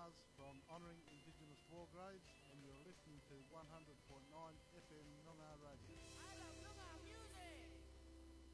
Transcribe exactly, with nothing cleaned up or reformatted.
Mars from Honouring Indigenous War Graves, and you're listening to one hundred point nine F M Noongar